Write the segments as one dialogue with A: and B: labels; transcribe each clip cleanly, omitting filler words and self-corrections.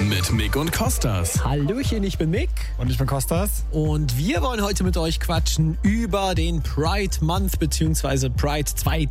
A: mit Mick und Kostas.
B: Hallöchen, ich bin Mick.
C: Und ich bin Kostas.
B: Und wir wollen heute mit euch quatschen über den Pride Month bzw. Pride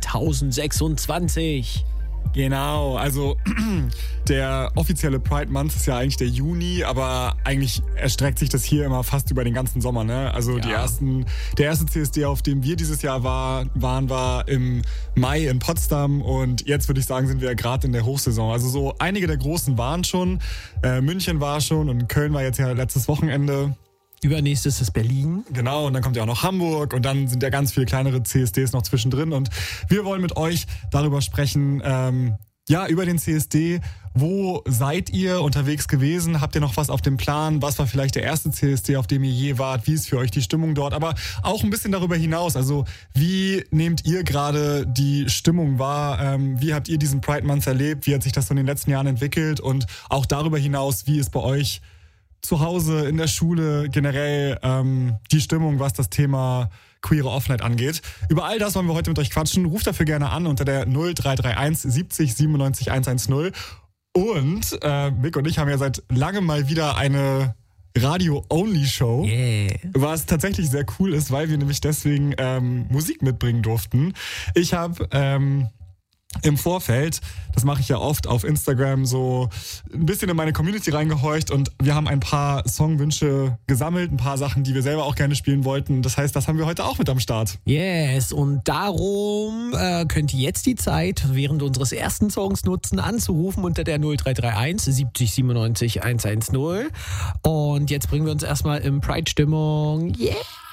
B: 2026.
C: Genau, also der offizielle Pride Month ist ja eigentlich der Juni, aber eigentlich erstreckt sich das hier immer fast über den ganzen Sommer, ne? Also der erste CSD, auf dem wir dieses Jahr waren, war im Mai in Potsdam und jetzt würde ich sagen, sind wir ja gerade in der Hochsaison. Also so einige der Großen waren schon, München war schon und Köln war jetzt ja letztes Wochenende.
B: Übernächstes ist Berlin.
C: Genau, und dann kommt ja auch noch Hamburg und dann sind ja ganz viele kleinere CSDs noch zwischendrin. Und wir wollen mit euch darüber sprechen, über den CSD. Wo seid ihr unterwegs gewesen? Habt ihr noch was auf dem Plan? Was war vielleicht der erste CSD, auf dem ihr je wart? Wie ist für euch die Stimmung dort? Aber auch ein bisschen darüber hinaus. Also wie nehmt ihr gerade die Stimmung wahr? Wie habt ihr diesen Pride Month erlebt? Wie hat sich das so in den letzten Jahren entwickelt? Und auch darüber hinaus, wie ist bei euch zu Hause, in der Schule, generell die Stimmung, was das Thema queere Offenheit angeht. Über all das wollen wir heute mit euch quatschen. Ruft dafür gerne an unter der 0331 70 97 110. Und Mick und ich haben ja seit langem mal wieder eine Radio-Only-Show, was tatsächlich sehr cool ist, weil wir nämlich deswegen Musik mitbringen durften. Ich habe im Vorfeld, das mache ich ja oft auf Instagram, so ein bisschen in meine Community reingehorcht und wir haben ein paar Songwünsche gesammelt, ein paar Sachen, die wir selber auch gerne spielen wollten. Das heißt, das haben wir heute auch mit am Start.
B: Yes, und darum könnt ihr jetzt die Zeit während unseres ersten Songs nutzen, anzurufen unter der 0331 70 97 110. Und jetzt bringen wir uns erstmal in Pride-Stimmung. Yeah!